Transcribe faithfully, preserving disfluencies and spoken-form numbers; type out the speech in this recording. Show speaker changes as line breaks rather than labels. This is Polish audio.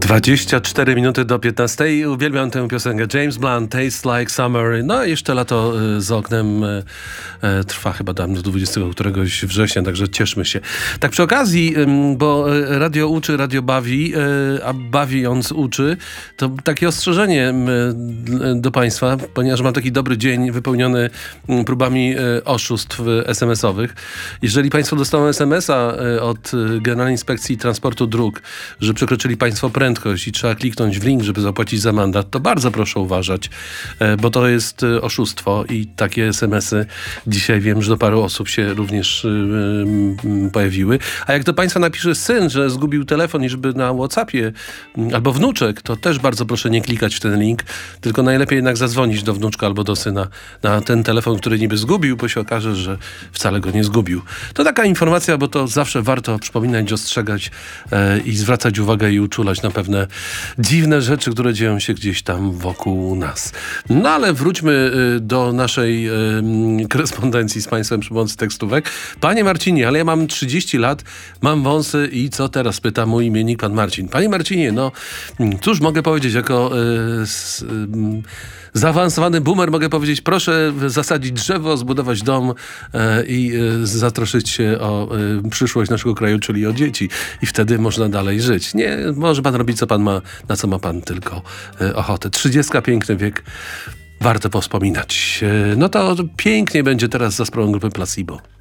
dwadzieścia cztery minuty do piętnastej. Uwielbiam tę piosenkę. James Blunt, Taste Like Summer. No jeszcze lato y, za oknem y, y, trwa chyba tam do dwudziestego któregoś września, także cieszmy się. Tak przy okazji, y, bo y, radio uczy, radio bawi, y, a bawiąc uczy, to takie ostrzeżenie y, do Państwa, ponieważ mam taki dobry dzień wypełniony y, próbami y, oszustw y, es em es owych. Jeżeli Państwo dostaną es em es a y, od y, Generalnej Inspekcji Transportu Dróg, że przekroczyli Państwo prędkość i trzeba kliknąć w link, żeby zapłacić za mandat, to bardzo proszę uważać, bo to jest oszustwo i takie es em es y dzisiaj wiem, że do paru osób się również yy, pojawiły. A jak do Państwa napisze syn, że zgubił telefon i żeby na WhatsAppie albo wnuczek, to też bardzo proszę nie klikać w ten link, tylko najlepiej jednak zadzwonić do wnuczka albo do syna na ten telefon, który niby zgubił, bo się okaże, że wcale go nie zgubił. To taka informacja, bo to zawsze warto przypominać, ostrzegać yy, i zwracać uwagę i uczulać na pewne dziwne rzeczy, które dzieją się gdzieś tam wokół nas. No ale wróćmy y, do naszej y, korespondencji z Państwem przy pomocy tekstówek. Panie Marcinie, ale ja mam trzydzieści lat, mam wąsy i co teraz? Pyta mój imiennik, pan Marcin. Panie Marcinie, no cóż mogę powiedzieć, jako y, s, y, zaawansowany boomer mogę powiedzieć, proszę zasadzić drzewo, zbudować dom y, i y, zatroszczyć się o y, przyszłość naszego kraju, czyli o dzieci. I wtedy można dalej żyć. Nie, może pan robić, co pan ma, na co ma pan tylko y, ochotę. Trzydziestka, piękny wiek. Warto powspominać. Y, no to pięknie będzie teraz za sprawą grupy Placebo.